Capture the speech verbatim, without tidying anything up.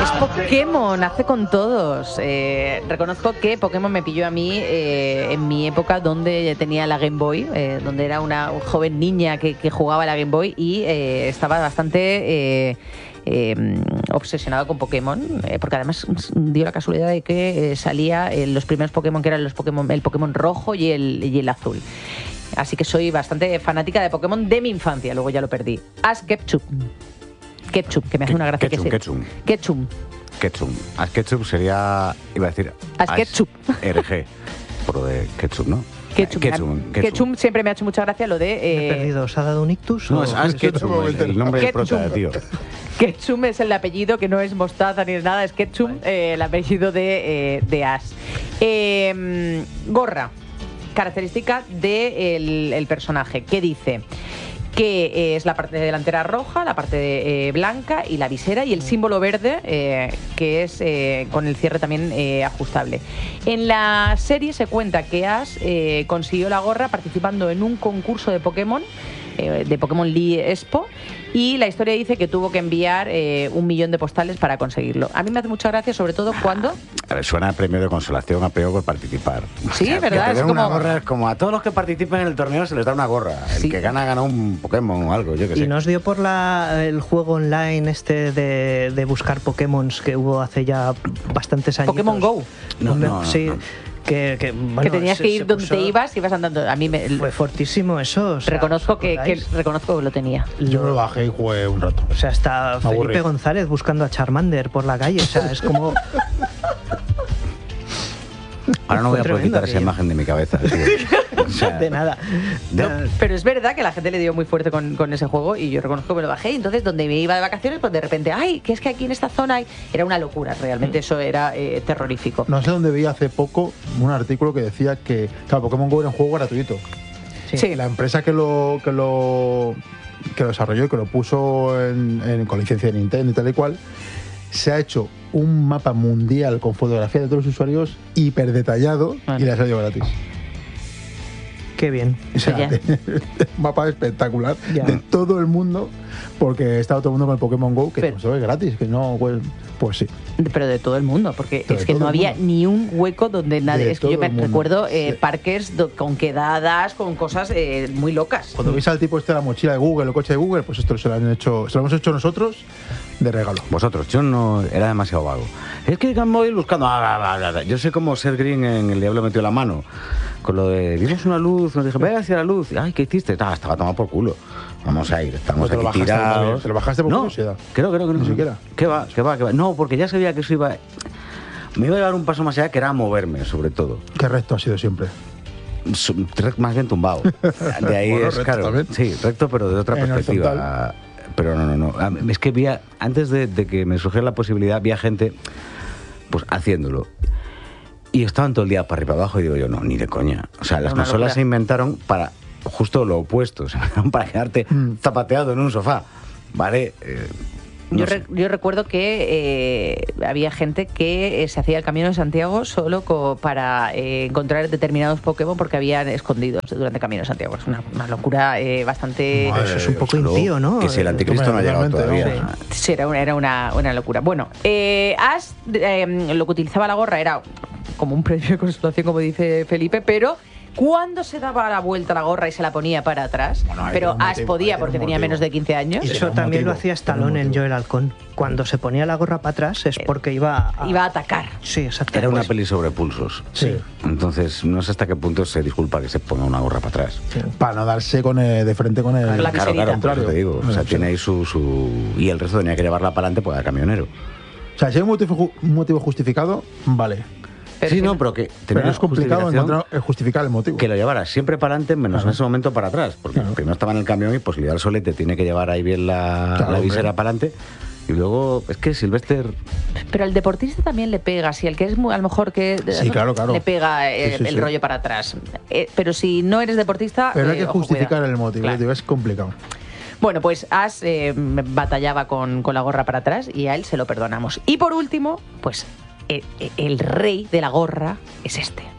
Es Pokémon, hace con todos. Eh, reconozco que Pokémon me pilló a mí eh, en mi época donde tenía la Game Boy, eh, donde era una joven niña que, que jugaba a la Game Boy y eh, estaba bastante eh, eh, obsesionado con Pokémon, eh, porque además dio la casualidad de que eh, salía eh, los primeros Pokémon, que eran los Pokémon, el Pokémon rojo y el, y el azul. Así que soy bastante fanática de Pokémon de mi infancia, luego ya lo perdí. Ash Ketchum. Ketchup, que me hace una gracia. Ketchum, que Ketchum. Ketchum. Ketchum. Ash Ketchum sería, iba a decir... Ash Ketchup. R G. Por lo de Ketchum, ¿no? Ketchum. Ketchum, Ketchum. Ketchum siempre me ha hecho mucha gracia lo de... Eh... Me he perdido. ¿Os ha dado un ictus? No, o... es Ash Ketchum, el, el nombre del Ketchum. prota, tío. Ketchum es el apellido, que no es mostaza ni es nada, es Ketchum, eh, el apellido de, eh, de Ash. Eh, gorra, característica del de el personaje, que dice que eh, es la parte delantera roja, la parte eh, blanca y la visera y el símbolo verde, eh, que es eh, con el cierre también eh, ajustable. En la serie se cuenta que Ash eh, consiguió la gorra participando en un concurso de Pokémon, eh, de Pokémon Lee Expo, y la historia dice que tuvo que enviar eh, un millón de postales para conseguirlo. A mí me hace mucha gracia, sobre todo cuando... A ver, suena a premio de consolación, a premio por participar. Sí, o sea, ¿verdad? Que te Es den una como... gorra, es como a todos los que participen en el torneo se les da una gorra. El Sí. que gana, gana un Pokémon o algo, yo qué sé. ¿Y nos dio por la, el juego online este de, de buscar Pokémon que hubo hace ya bastantes años? Pokémon Go. No, no, no, sí. no. Que, que, bueno, que tenías se- que ir se donde puso- ibas, ibas andando. A mí me... Fue fortísimo eso. O sea, reconozco ¿os que, que acordáis? reconozco que lo tenía. Yo me lo bajé y jugué un rato. O sea, está Me aburrí. Felipe González buscando a Charmander por la calle. O sea, es como... Ahora no voy a Fue poder quitar tremendo, esa tío. imagen de mi cabeza. tío. O sea, De nada. No, De- pero es verdad que la gente le dio muy fuerte con, con ese juego y yo reconozco que me lo bajé. Y entonces, donde me iba de vacaciones, pues de repente, ¡ay! Que es que aquí en esta zona hay... Era una locura, realmente eso era eh, terrorífico. No sé dónde vi hace poco un artículo que decía que, claro, Pokémon Go era un juego gratuito. Sí. Sí. La empresa que lo que lo que lo desarrolló y que lo puso en, en- con licencia de Nintendo y tal y cual, se ha hecho un mapa mundial con fotografía de todos los usuarios hiper detallado Bueno. y le ha salido gratis. Qué bien. O sea, Ya. un mapa espectacular Ya. de todo el mundo, porque estaba todo el mundo con el Pokémon Go, que Pero- pues, es gratis, que no, pues, pues sí. Pero de todo el mundo, porque De es que todo no el había mundo. ni un hueco donde nadie... De Es que yo todo me el mundo. recuerdo eh, Sí. parques do- con quedadas, con cosas eh, muy locas. Cuando veis al tipo este de la mochila de Google, el coche de Google, pues esto se lo han hecho, se lo hemos hecho nosotros de regalo. Vosotros, yo no era demasiado vago. Es que Game Boy buscando. ah, ah, ah, ah. Yo sé cómo Seth Green en El Diablo metió la mano. Con lo de vimos una luz, nos dije, ve hacia la luz. Ay, ¿qué hiciste? Ah, estaba tomado por culo. Vamos a ir, estamos Pues te lo aquí bajaste al móvil, tirados. te lo bajaste por no, curiosidad. Creo, creo que no. Ni siquiera. ¿Qué va? ¿Qué va? ¿Qué va? No, porque ya sabía que eso iba. Me iba a llevar un paso más allá, que era moverme, sobre todo. Qué recto ha sido siempre. Su- re- Más bien tumbado. De ahí Bueno, es recto claro. también. Sí, recto, pero de otra En perspectiva. horizontal. Pero no, no, no. A mí- Es que vi a- antes de, de que me surgiera la posibilidad, vi a gente pues haciéndolo. Y estaban todo el día para arriba y para abajo y digo yo, no, ni de coña. O sea, las Una consolas locura. se inventaron para justo lo opuesto, o sea, para quedarte Mm. zapateado en un sofá. ¿Vale? Eh, no Yo, sé. re- yo recuerdo que eh, había gente que eh, se hacía el Camino de Santiago solo co- para eh, encontrar determinados Pokémon porque habían escondidos durante el Camino de Santiago. Es una, una locura eh, bastante... Madre Eso es un Dios, poco Luego, impío, ¿no? Que si el anticristo no ha llegado Totalmente, todavía. vamos. Sí, era, una, era una, una locura. Bueno, eh, Ash, eh, lo que utilizaba la gorra era como un premio de consolación, como dice Felipe, pero cuando se daba la vuelta la gorra y se la ponía para atrás, Bueno, ahí pero era un Ash motivo, podía ahí era porque un tenía motivo. menos de quince años, Y- Eso Era un también motivo, lo hacía era un Stallone en motivo. Joel Halcón. Cuando se ponía la gorra para atrás es porque iba a... iba a atacar. Sí, exacto. Era una Pues- peli sobre pulsos. Sí. Entonces, no sé hasta qué punto se disculpa que se ponga una gorra para atrás. Para no darse con el- de frente con el Con la Claro, viserita. claro, por eso te digo. O sea, Sí. tiene ahí su, su... Y el resto tenía que llevarla para adelante porque era camionero. O sea, si hay un motivo, ju- un motivo justificado, vale. Pero sí, si no, no- pero que Pero tenía es complicado justificación encontrar, eh, justificar el motivo. que lo llevara siempre para adelante, menos Claro. en ese momento para atrás. Porque Claro. primero estaba en el camión y pues le da el solete, tiene que llevar ahí bien la, Claro, la hombre. visera para adelante. Y luego, es que Sylvester... Pero al deportista también le pega, si el que es muy, a lo mejor que Sí, claro, claro. le pega eh, Sí, sí, el sí. rollo para atrás. Eh, pero si no eres deportista, Pero hay eh, que ojo, justificar cuidado. el motivo, Claro. tío, es complicado. Bueno, pues Ash eh, batallaba con, con la gorra para atrás y a él se lo perdonamos. Y por último, pues eh, eh, el rey de la gorra es este.